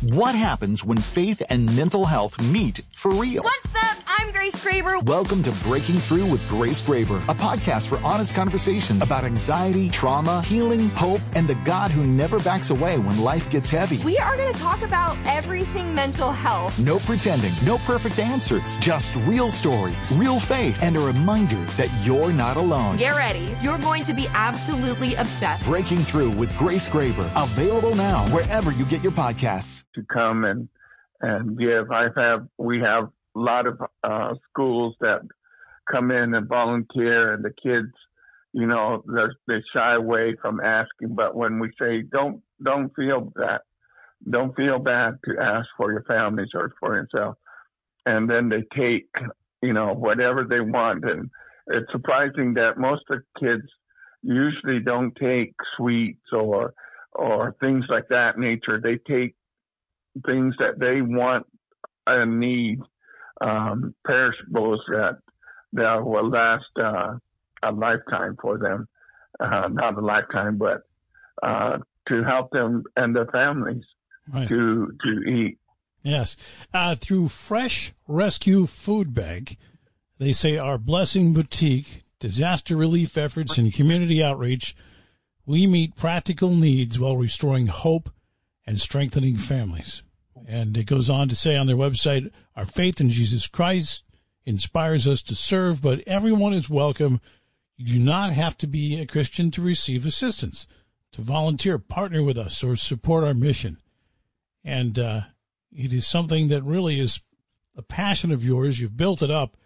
What happens when faith and mental health meet for real? What's up? I'm Grace Graber. Welcome to Breaking Through with Grace Graber, a podcast for honest conversations about anxiety, trauma, healing, hope, and the God who never backs away when life gets heavy. We are going to talk about everything mental health. No pretending, no perfect answers, just real stories, real faith, and a reminder that you're not alone. Get ready. You're going to be absolutely obsessed. Breaking Through with Grace Graber, available now wherever you get your podcasts. To come and give. We have a lot of schools that come in and volunteer, and the kids, you know, they shy away from asking. But when we say don't feel bad to ask for your families or for yourself, and then they take, you know, whatever they want. And it's surprising that most of the kids usually don't take sweets or things like that nature. They take things that they want and need, perishables that will last a lifetime for them. Not a lifetime, but to help them and their families to eat. Yes. Through Fresh Rescue Food Bank, they say our Blessing Boutique, disaster relief efforts, and community outreach, we meet practical needs while restoring hope and strengthening families. And it goes on to say on their website, our faith in Jesus Christ inspires us to serve, but everyone is welcome. You do not have to be a Christian to receive assistance, to volunteer, partner with us, or support our mission. And it is something that really is a passion of yours. You've built it up.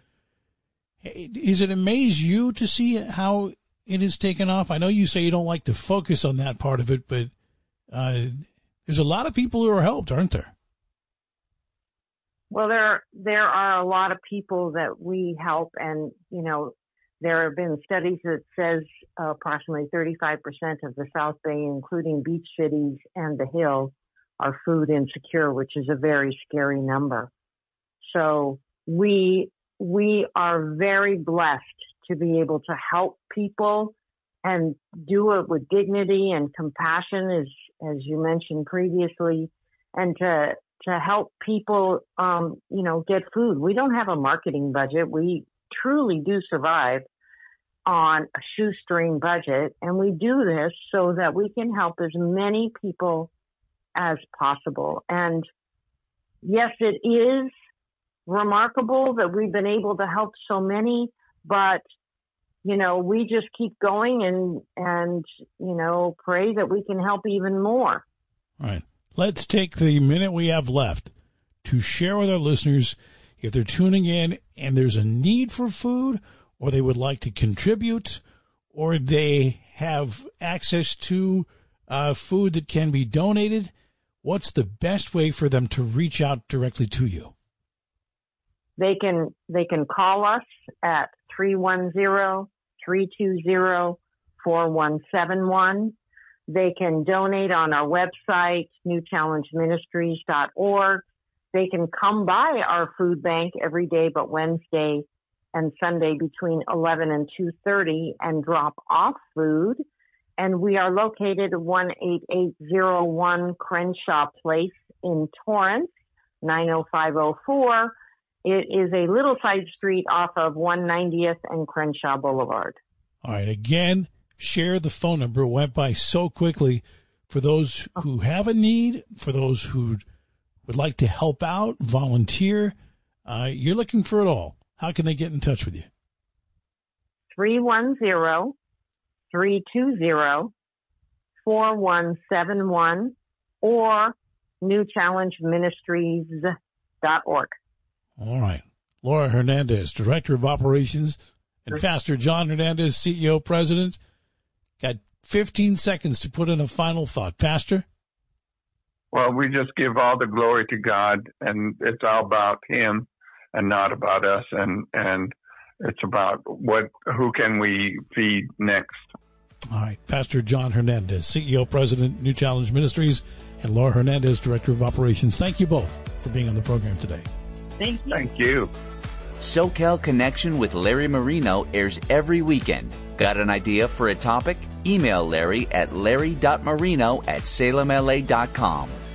Is it amaze you to see how it has taken off? I know you say you don't like to focus on that part of it, but there's a lot of people who are helped, aren't there? Well, there are a lot of people that we help, and, you know, there have been studies that says approximately 35% of the South Bay, including beach cities and the Hills, are food insecure, which is a very scary number. So we are very blessed to be able to help people and do it with dignity and compassion, as you mentioned previously, and to help people, you know, get food. We don't have a marketing budget. We truly do survive on a shoestring budget, and we do this so that we can help as many people as possible. And yes, it is remarkable that we've been able to help so many, but, you know, we just keep going and, you know, pray that we can help even more. All right. Let's take the minute we have left to share with our listeners, if they're tuning in and there's a need for food, or they would like to contribute, or they have access to food that can be donated, what's the best way for them to reach out directly to you? They can call us at 310-320-4171. They can donate on our website, newchallengeministries.org. They can come by our food bank every day but Wednesday and Sunday between 11 and 2:30 and drop off food. And we are located at 18801 Crenshaw Place in Torrance, 90504. It is a little side street off of 190th and Crenshaw Boulevard. All right. Again, share the phone number. It went by so quickly. For those who have a need, for those who would like to help out, volunteer, you're looking for it all. How can they get in touch with you? 310-320-4171 or newchallengeministries.org. All right. Laura Hernandez, Director of Operations, and Pastor John Hernandez, CEO, President. Got 15 seconds to put in a final thought. Pastor? Well, we just give all the glory to God, and it's all about Him and not about us. And it's about who can we feed next. All right. Pastor John Hernandez, CEO, President, New Challenge Ministries, and Laura Hernandez, Director of Operations. Thank you both for being on the program today. Thank you. Thank you. SoCal Connection with Larry Marino airs every weekend. Got an idea for a topic? Email Larry at larry.marino@salemla.com.